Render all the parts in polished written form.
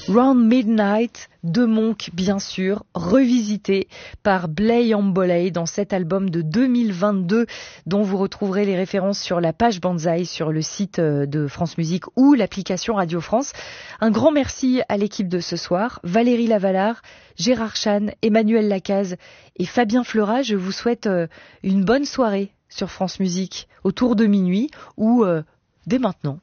Round Midnight de Monk, bien sûr, revisité par Blay Ambolay dans cet album de 2022 dont vous retrouverez les références sur la page Banzai sur le site de France Musique ou l'application Radio France. Un grand merci à l'équipe de ce soir, Valérie Lavalard, Gérard Chan, Emmanuel Lacaze et Fabien Fleurat. Je vous souhaite une bonne soirée sur France Musique autour de minuit ou dès maintenant.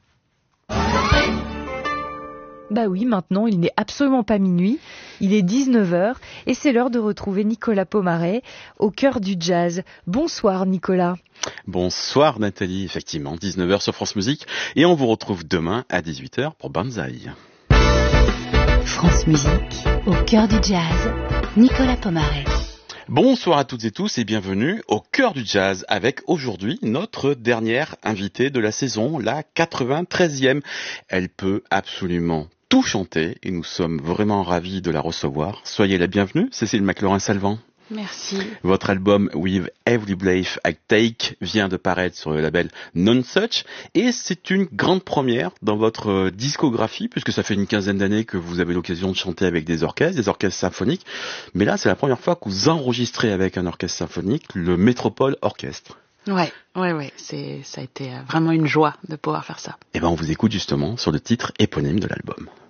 Bah oui, maintenant, il n'est absolument pas minuit, il est 19h et c'est l'heure de retrouver Nicolas Pomaret au cœur du jazz. Bonsoir Nicolas. Bonsoir Nathalie, effectivement, 19h sur France Musique et on vous retrouve demain à 18h pour Banzai. France Musique, au cœur du jazz, Nicolas Pomaret. Bonsoir à toutes et tous et bienvenue au cœur du jazz avec aujourd'hui notre dernière invitée de la saison, la 93e. Elle peut absolument tout chanter et nous sommes vraiment ravis de la recevoir. Soyez la bienvenue, Cécile McLaurin-Salvant. Merci. Votre album With Every Breath I Take vient de paraître sur le label Nonesuch et c'est une grande première dans votre discographie puisque ça fait une quinzaine d'années que vous avez l'occasion de chanter avec des orchestres symphoniques. Mais là, c'est la première fois que vous enregistrez avec un orchestre symphonique, le Métropole Orchestre. Ouais. Ça a été vraiment une joie de pouvoir faire ça. Et ben, on vous écoute justement sur le titre éponyme de l'album.